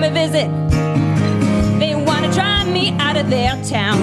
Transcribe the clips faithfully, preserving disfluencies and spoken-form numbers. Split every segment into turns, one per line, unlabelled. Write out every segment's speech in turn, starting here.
come and visit. They want to drive me out of their town.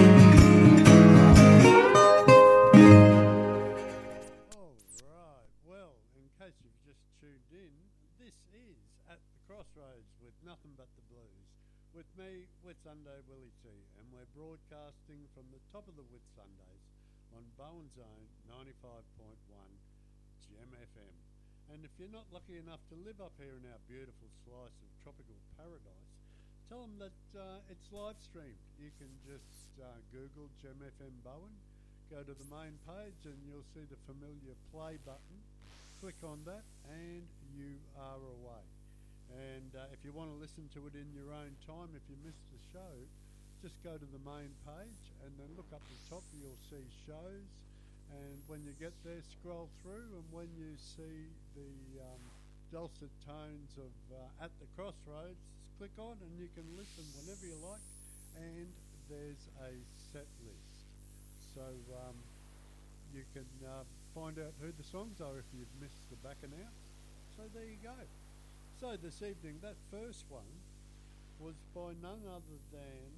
All right. Well, in case you've just tuned in, this is At the Crossroads with Nothing But the Blues. With me, Whitsunday Willie T, and we're broadcasting from the top of the Whitsundays on Bowen Zone ninety-five point one Gem F M. And if you're not lucky enough to live up here in our beautiful slice of tropical paradise, tell them that uh, it's live streamed. You can just uh, Google Gem F M Bowen, go to the main page and you'll see the familiar play button. Click on that and you are away. And uh, if you want to listen to it in your own time, if you missed the show, just go to the main page and then look up the top, you'll see shows. And when you get there, scroll through, and when you see the um, dulcet tones of uh, At the Crossroads, click on and you can listen whenever you like, and there's a set list. So um, you can uh, find out who the songs are if you've missed the back and out. So there you go. So this evening, that first one was by none other than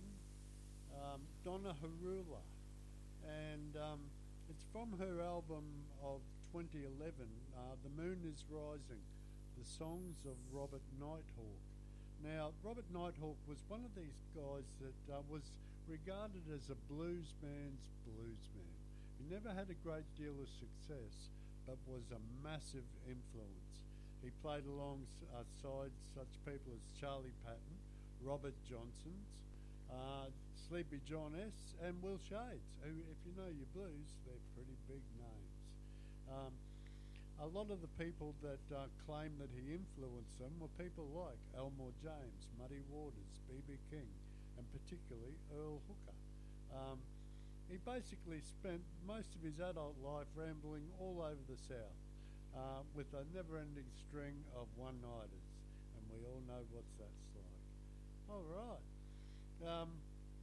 um, Donna Harula, and um, it's from her album of twenty eleven, uh, The Moon is Rising, the songs of Robert Nighthawk. Now, Robert Nighthawk was one of these guys that uh, was regarded as a blues man's blues man. He never had a great deal of success, but was a massive influence. He played alongside such people as Charlie Patton, Robert Johnson's, uh, Sleepy John S. and Will Shades, who, if you know your blues, they're pretty big names. Um, a lot of the people that uh, claim that he influenced them were people like Elmore James, Muddy Waters, B B King, and particularly Earl Hooker. Um, he basically spent most of his adult life rambling all over the South uh, with a never-ending string of one-nighters, and we all know what that's like. All right. Um,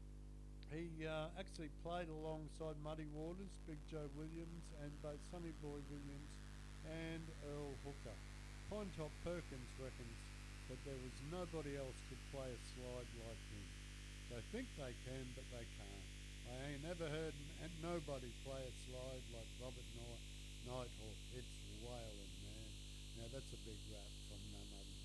he uh, actually played alongside Muddy Waters, Big Joe Williams, and both Sonny Boy Williams and Earl Hooker. Pinetop Perkins reckons that there was nobody else could play a slide like him. They think they can, but they can't. I ain't never heard n- nobody play a slide like Robert Night- Nighthawk. It's wailing, man. Now that's a big rap from none other